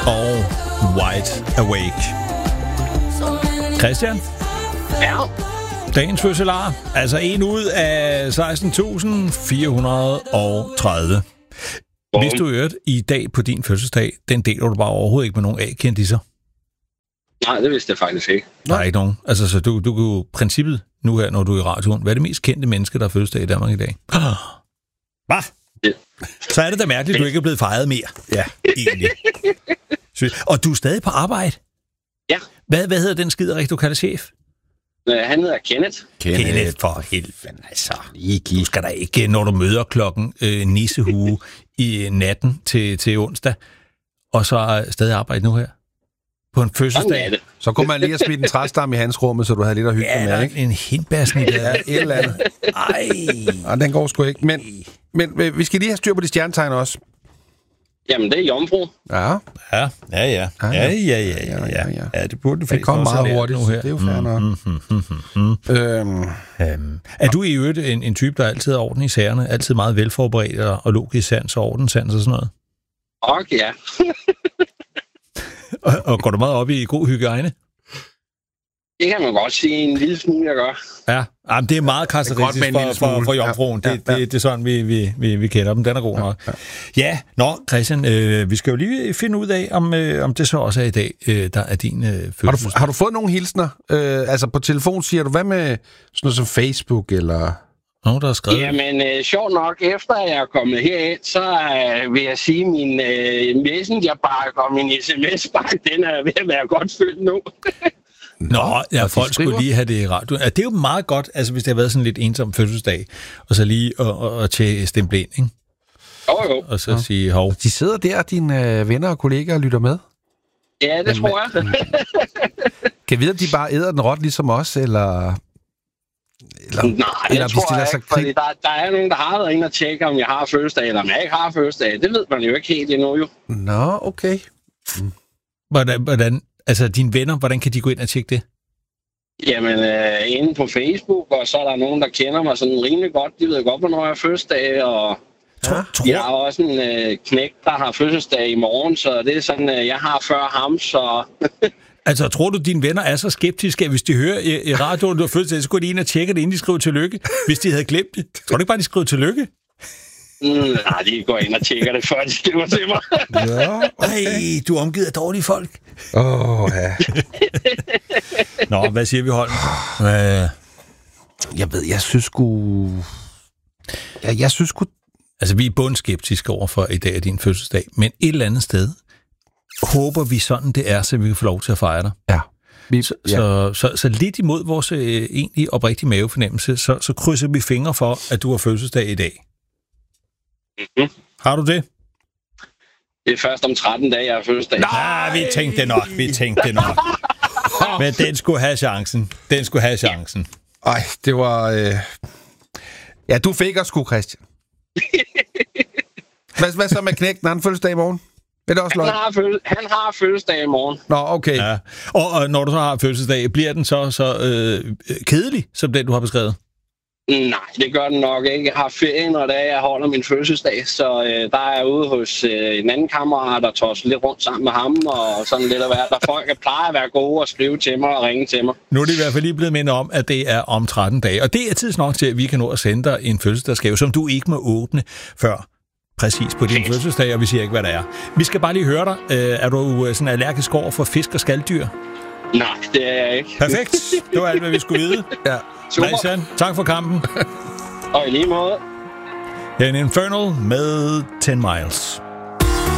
og Wide Awake. Christian? Ja. Dagens fødselar, altså 1 ud af 16.430. Hvis du hørt i dag på din fødselsdag, den deler du bare overhovedet ikke med nogen A-kendisser. Nej, det vidste jeg faktisk ikke. Der er ikke nogen. Altså, så du kan jo princippet nu her, når du er i radioen, hvad er det mest kendte menneske, der er fødselsdag i Danmark i dag? Hvad? Ja. Så er det da mærkeligt, at du ikke er blevet fejret mere. Ja, egentlig. Og du er stadig på arbejde? Ja. Hvad hedder den skiderik, du kalder chef? Han hedder Kenneth. Kenneth, for helvede, altså. Du skal da ikke, når du møder klokken nissehue i natten til onsdag, og så stadig arbejde nu her? På en fødselsdag. Så kunne man lige have smidt en træstamme i hans rum, så du havde lidt at hygge med, ikke? En hindbærsnit der. Et eller andet. Ej, den går sgu ikke. Men vi skal lige have styr på de stjernetegn også. Jamen, det er jomfru. Ja. Ja, det burde du det kommer meget hurtigt nu her. Det er jo fair nok. Er du i øvrigt en type, der altid er orden i sagerne, altid meget velforberedt og logisk sans og ordenssans og sådan noget? Okay, ja. Og går du meget op i god hygiejne? Det kan man godt sige en lille smule, jeg gør. Ja, jamen, det er meget karakteristisk for jomfruen. Det er sådan, vi kender dem. Den er god nok. Ja, Christian, vi skal jo lige finde ud af, om det så også er i dag, der er din fødselsdag. Har du fået nogle hilsner? Altså på telefon siger du, hvad med sådan noget som Facebook eller... Nogen, der har skrevet? Jamen, sjovt nok, efter jeg er kommet herind, så vil jeg sige, at min messengerbakke og min sms-bakke, den er ved at være godt fyldt nu. Folk skulle lige have det i radioen. Det er jo meget godt, altså hvis det har været sådan lidt ensom fødselsdag, og så lige at tjekke stemple ind, ikke? Jo. Og så sige hov. De sidder der, dine venner og kollegaer, og lytter med? Ja, det tror jeg. Kan vi vide, at de bare æder den råt ligesom os, eller... Nej, det tror jeg ikke, fordi der er nogen, der har været inde og tjekke, om jeg har fødselsdag, eller om jeg ikke har fødselsdag. Det ved man jo ikke helt endnu, jo. Nå, okay. Hvordan, altså dine venner, hvordan kan de gå ind og tjekke det? Jamen, inde på Facebook, og så er der nogen, der kender mig sådan rimelig godt. De ved godt, hvornår jeg har fødselsdag, og jeg har også en knægt, der har fødselsdag i morgen, så det er sådan, jeg har før ham, så... Altså, tror du, dine venner er så skeptiske, at hvis de hører i radioen, du har fødselsdag, så går de ind og tjekker det, inden de skriver tillykke, hvis de havde glemt det? Tror du ikke bare, de skriver tillykke? Nej, de går ind og tjekker det, før de skriver til mig. Ej, du er omgivet af dårlige folk. Ja. Nå, hvad siger vi, Holm? Jeg synes sgu... Altså, vi er bundskeptiske overfor i dag af din fødselsdag, men et eller andet sted håber vi sådan, det er, så vi kan få lov til at fejre dig. Ja. Så lidt imod vores egentlig oprigtige mavefornemmelse, så krydser vi fingre for, at du har fødselsdag i dag. Mm-hmm. Har du det? Det er først om 13 dage, jeg har fødselsdag. Nej, vi tænkte nok. Men den skulle have chancen. Ej, det var... Ja, du fik os sgu, Christian. Hvad så med knægten? Har han fødselsdag i morgen? Er det også han har fødselsdag i morgen. Nå, okay. Ja. Og når du så har fødselsdag, bliver den så kedelig, som den, du har beskrevet? Nej, det gør den nok ikke. Jeg har ferie, når jeg holder min fødselsdag, så der er jeg ude hos en anden kammerat, der tosser lidt rundt sammen med ham, og sådan lidt af hvert. Der folk plejer at være gode og skrive til mig og ringe til mig. Nu er det i hvert fald lige blevet mindet om, at det er om 13 dage, og det er tids nok til, at vi kan nå at sende dig en fødselsdagsgave, som du ikke må åbne før præcis på din fødselsdag, og vi siger ikke, hvad der er. Vi skal bare lige høre dig. Er du sådan allergisk over for fisk og skalddyr? Nej, det er jeg ikke. Perfekt. Det var alt, hvad vi skulle vide. Ja. Christian, tak for kampen. Og i lige måde. En Infernal med 10 Miles.